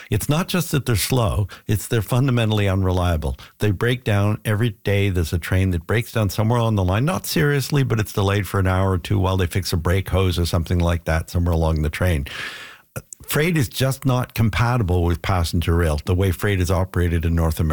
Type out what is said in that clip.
It's not just that they're slow, it's they're fundamentally unreliable. They break down every day. There's a train that breaks down somewhere on the line, not seriously, but it's delayed for an hour or two while they fix a brake hose or something like that somewhere along the train. Freight is just not compatible with passenger rail, the way freight is operated in North America.